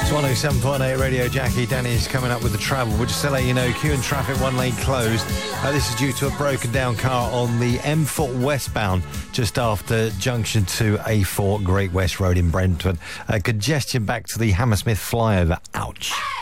107.8 Radio Jackie. Danny's coming up with the travel. We'll just to let you know, queue and traffic, one lane closed. This is due to a broken down car on the M4 westbound, just after junction to A4 Great West Road in Brentford. Congestion back to the Hammersmith flyover. Ouch.